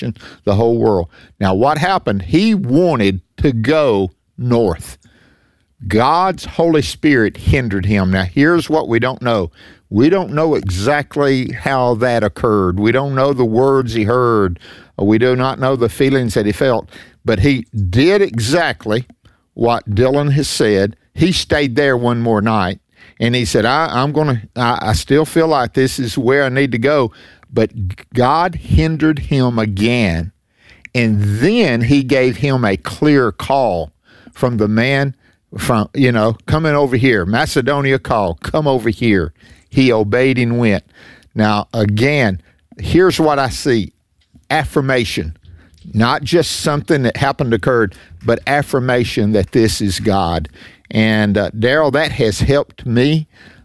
nation, the whole world. Now, what happened? He wanted to go north. God's Holy Spirit hindered him. Now, here's what we don't know. We don't know exactly how that occurred. We don't know the words he heard. We do not know the feelings that he felt. But he did exactly what Dylan has said. He stayed there one more night, and he said, I still feel like this is where I need to go. But God hindered him again. And then he gave him a clear call from the man from, coming over here. Macedonia call, come over here. He obeyed and went. Now, again, here's what I see. Affirmation. Not just something that happened occurred, but affirmation that this is God. And Daryl, that has helped me.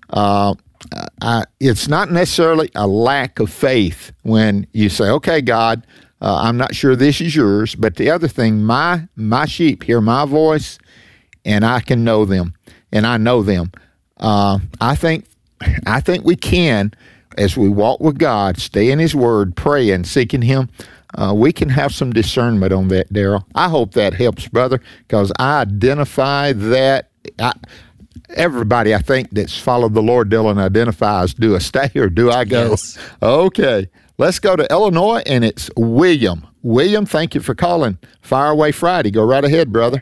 It's not necessarily a lack of faith when you say, okay, God, I'm not sure this is yours, but the other thing, my sheep hear my voice, and I can know them, and I know them. I think we can, as we walk with God, stay in His Word, pray, and seeking Him. We can have some discernment on that, Daryl. I hope that helps, brother, because I identify that. Everybody, I think, that's followed the Lord, Dylan, identifies, do I stay or do I go? Yes. Okay, let's go to Illinois, and it's William. William, thank you for calling Fire Away Friday. Go right ahead, brother.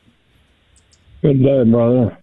Good day, brother.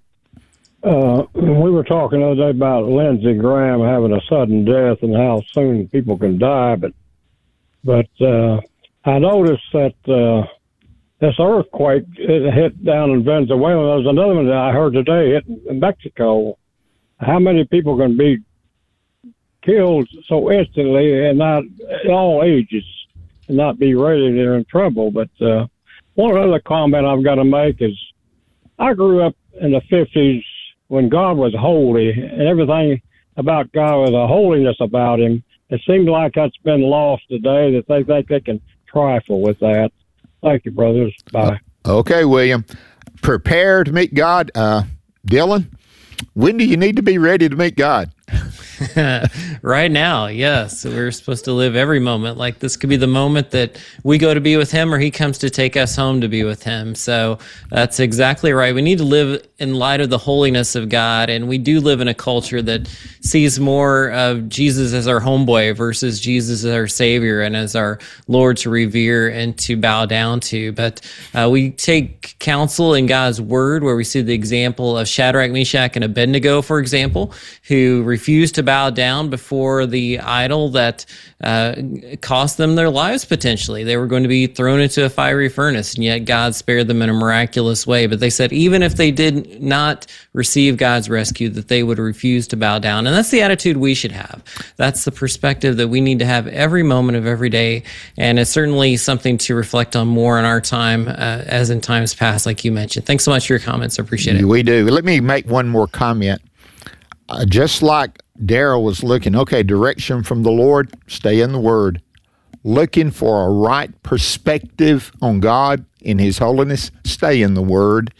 We were talking the other day about Lindsey Graham having a sudden death and how soon people can die, but I noticed that this earthquake it hit down in Venezuela. There's another one that I heard today hit in Mexico. How many people can be killed so instantly and not at all ages and not be ready they're in trouble? But one other comment I've got to make is I grew up in the 50s when God was holy and everything about God was a holiness about Him. It seems like that's been lost today, that they think they can trifle with that. Thank you, brothers. Bye. Okay, William. Prepare to meet God. Dylan, when do you need to be ready to meet God? Right now, yes. We're supposed to live every moment. Like this could be the moment that we go to be with Him or He comes to take us home to be with Him. So that's exactly right. We need to live in light of the holiness of God. And we do live in a culture that sees more of Jesus as our homeboy versus Jesus as our Savior and as our Lord to revere and to bow down to. But we take counsel in God's Word, where we see the example of Shadrach, Meshach, and Abednego, for example, who refused to bow down before the idol that cost them their lives potentially. They were going to be thrown into a fiery furnace, and yet God spared them in a miraculous way. But they said even if they did not receive God's rescue, that they would refuse to bow down. And that's the attitude we should have. That's the perspective that we need to have every moment of every day. And it's certainly something to reflect on more in our time as in times past, like you mentioned. Thanks so much for your comments. I appreciate it. We do. Let me make one more comment. Just like Daryl was looking, okay, direction from the Lord, stay in the Word. Looking for a right perspective on God in His holiness, stay in the Word.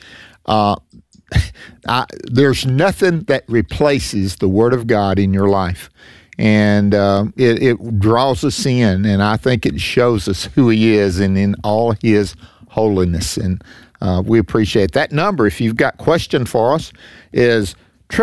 There's nothing that replaces the Word of God in your life. And it draws us in, and I think it shows us who He is and in all His holiness. And we appreciate that number. If you've got a question for us, is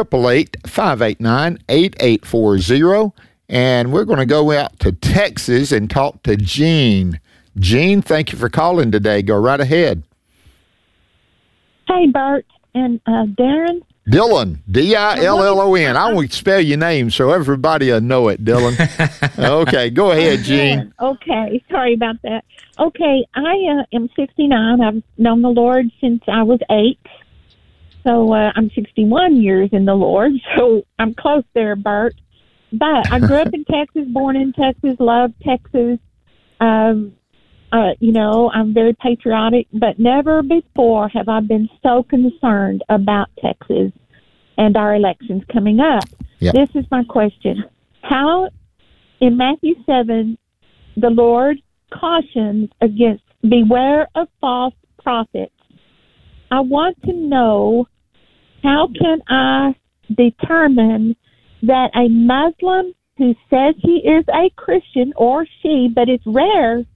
888-589-8840, and we're going to go out to Texas and talk to Gene. Gene, thank you for calling today. Go right ahead. Hey, Bert and Darren. Dylan, D-I-L-L-O-N. I won't spell your name so everybody will know it, Dylan. Okay, go ahead, Gene. Okay, sorry about that. Okay, I am 69. I've known the Lord since I was 8. So I'm 61 years in the Lord, so I'm close there, Bert. But I grew up in Texas, born in Texas, love Texas. I'm very patriotic, but never before have I been so concerned about Texas and our elections coming up. Yep. This is my question. How, in Matthew 7, the Lord cautions against beware of false prophets. I want to know, how can I determine that a Muslim who says he is a Christian, or she, but it's rare